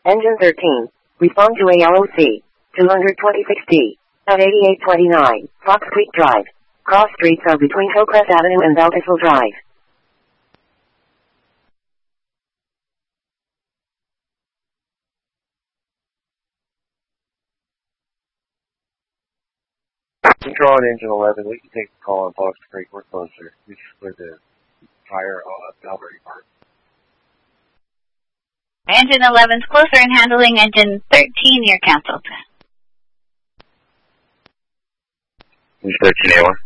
Engine 13. Respond to ALOC. 226D. At 8829. Fox Creek Drive. Cross streets are between Hillcrest Avenue and Belgisville Drive. Control on Engine 11, we can take the call on Fox Creek. We're closer. We just cleared the fire Albury Park. Engine 11's closer and handling Engine 13, you're canceled. Engine 13, A1.